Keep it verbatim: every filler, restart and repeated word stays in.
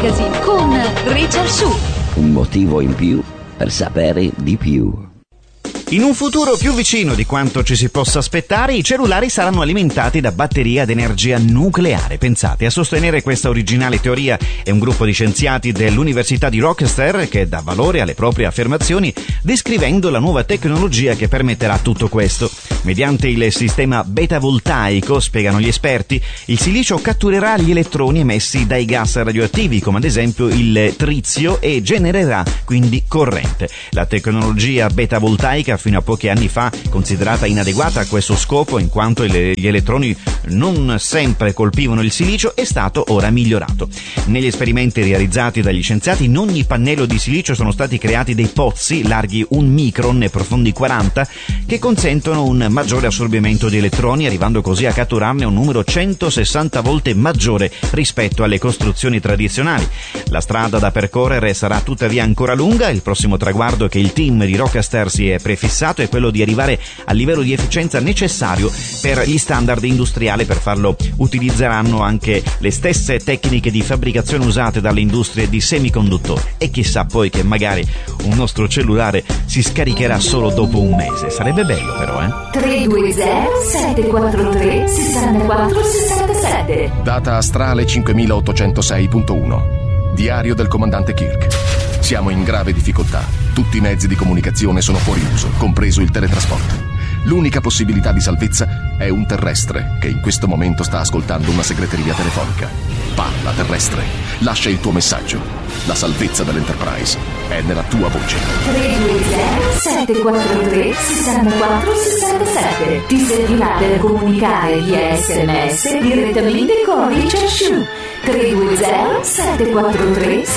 Magazine con Richard Su. Un motivo in più per sapere di più. In un futuro più vicino di quanto ci si possa aspettare, i cellulari saranno alimentati da batterie ad energia nucleare. Pensate, a sostenere questa originale teoria è un gruppo di scienziati dell'Università di Rochester che dà valore alle proprie affermazioni descrivendo la nuova tecnologia che permetterà tutto questo. Mediante il sistema beta-voltaico, spiegano gli esperti, il silicio catturerà gli elettroni emessi dai gas radioattivi, come ad esempio il trizio, e genererà quindi corrente. La tecnologia beta-voltaica, fino a pochi anni fa considerata inadeguata a questo scopo in quanto gli elettroni non sempre colpivano il silicio, è stato ora migliorato. Negli esperimenti realizzati dagli scienziati, in ogni pannello di silicio sono stati creati dei pozzi larghi un micron e profondi quaranta che consentono un maggiore assorbimento di elettroni, arrivando così a catturarne un numero centosessanta volte maggiore rispetto alle costruzioni tradizionali. La strada da percorrere sarà tuttavia ancora lunga. Il prossimo traguardo che il team di Rochester si è prefissato è quello di arrivare al livello di efficienza necessario per gli standard industriali. Per farlo utilizzeranno anche le stesse tecniche di fabbricazione usate dalle industrie di semiconduttori, e chissà poi che magari un nostro cellulare si scaricherà solo dopo un mese. Sarebbe bello però, eh? tre due zero sette quattro tre sei quattro sei sette. Data astrale cinquemilaottocentosei punto uno. Diario del comandante Kirk. Siamo in grave difficoltà. Tutti i mezzi di comunicazione sono fuori uso, compreso il teletrasporto. L'unica possibilità di salvezza è un terrestre che in questo momento sta ascoltando una segreteria telefonica. Parla, terrestre. Lascia il tuo messaggio. La salvezza dell'Enterprise è nella tua voce. tre due zero sette quattro tre sei quattro sei sette. Ti servirà per comunicare via sms direttamente con Richard Shu. tre due zero sette quattro tre